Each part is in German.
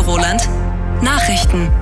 Roland. Nachrichten.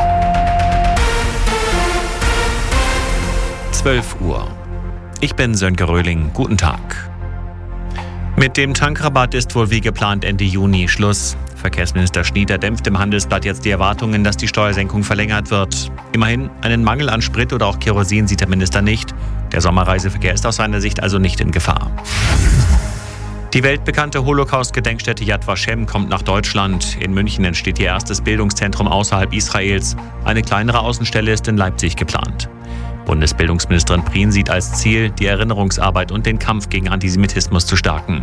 12 Uhr. Ich bin Sönke Röhling. Guten Tag. Mit dem Tankrabatt ist wohl wie geplant Ende Juni Schluss. Verkehrsminister Schnieder dämpft im Handelsblatt jetzt die Erwartungen, dass die Steuersenkung verlängert wird. Immerhin, einen Mangel an Sprit oder auch Kerosin sieht der Minister nicht. Der Sommerreiseverkehr ist aus seiner Sicht also nicht in Gefahr. Die weltbekannte Holocaust-Gedenkstätte Yad Vashem kommt nach Deutschland. In München entsteht ihr erstes Bildungszentrum außerhalb Israels. Eine kleinere Außenstelle ist in Leipzig geplant. Bundesbildungsministerin Prien sieht als Ziel, die Erinnerungsarbeit und den Kampf gegen Antisemitismus zu stärken.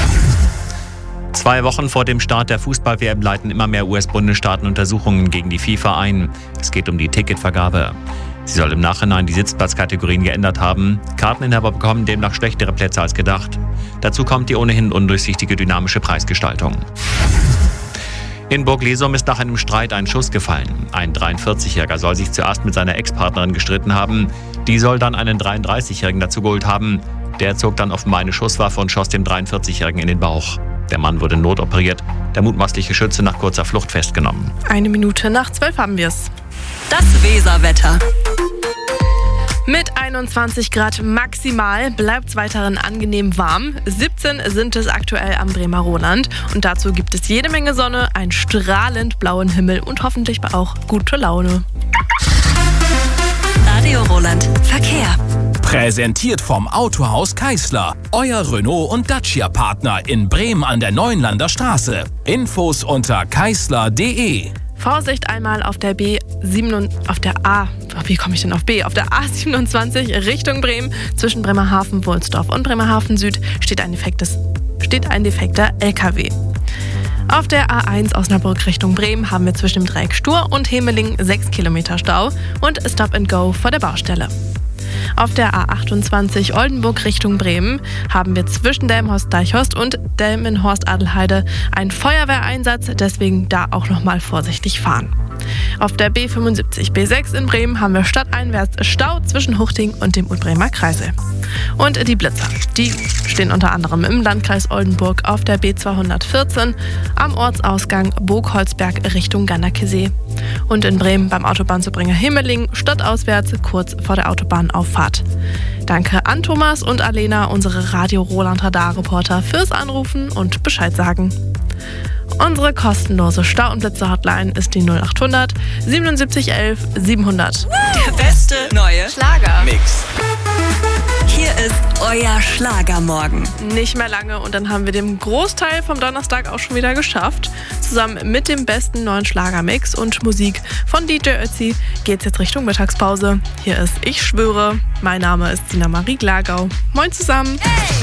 2 Wochen vor dem Start der Fußball-WM leiten immer mehr US-Bundesstaaten Untersuchungen gegen die FIFA ein. Es geht um die Ticketvergabe. Sie soll im Nachhinein die Sitzplatzkategorien geändert haben. Karteninhaber bekommen demnach schlechtere Plätze als gedacht. Dazu kommt die ohnehin undurchsichtige dynamische Preisgestaltung. In Burg-Lesum ist nach einem Streit ein Schuss gefallen. Ein 43-Jähriger soll sich zuerst mit seiner Ex-Partnerin gestritten haben. Die soll dann einen 33-Jährigen dazu geholt haben. Der zog dann offenbar eine Schusswaffe und schoss dem 43-Jährigen in den Bauch. Der Mann wurde notoperiert, der mutmaßliche Schütze nach kurzer Flucht festgenommen. 11:01 haben wir es. Das Weserwetter. Mit 21 Grad maximal bleibt es weiterhin angenehm warm. 17 sind es aktuell am Bremer Roland. Und dazu gibt es jede Menge Sonne, einen strahlend blauen Himmel und hoffentlich auch gute Laune. Radio Roland. Verkehr. Präsentiert vom Autohaus Keisler. Euer Renault- und Dacia-Partner in Bremen an der Neuenlander Straße. Infos unter keisler.de. Vorsicht einmal auf der auf der A27 Richtung Bremen. Zwischen Bremerhaven-Wohlsdorf und Bremerhaven Süd steht ein defekter LKW. Auf der A1 Osnabrück Richtung Bremen haben wir zwischen dem Dreieck Stur und Hemeling 6 Kilometer Stau und Stop and Go vor der Baustelle. Auf der A28 Oldenburg Richtung Bremen haben wir zwischen Delmenhorst-Deichhorst und Delmenhorst-Adelheide einen Feuerwehreinsatz, deswegen da auch nochmal vorsichtig fahren. Auf der B75 B6 in Bremen haben wir stadteinwärts Stau zwischen Huchting und dem Bremer Kreisel. Und die Blitzer, die stehen unter anderem im Landkreis Oldenburg auf der B214 am Ortsausgang Burgholzberg Richtung Ganderkesee. Und in Bremen beim Autobahnzubringer Hemeling stadtauswärts kurz vor der Autobahnauffahrt. Danke an Thomas und Alena, unsere Radio Roland Radar-Reporter, fürs Anrufen und Bescheid sagen. Unsere kostenlose Stau- und Blitzer-Hotline ist die 0800 77 11 700. Der beste neue Schlagermix. Hier ist euer Schlagermorgen. Nicht mehr lange und dann haben wir den Großteil vom Donnerstag auch schon wieder geschafft. Zusammen mit dem besten neuen Schlagermix und Musik von DJ Ötzi geht's jetzt Richtung Mittagspause. Hier ist Ich schwöre. Mein Name ist Sina Marie Glagau. Moin zusammen. Hey!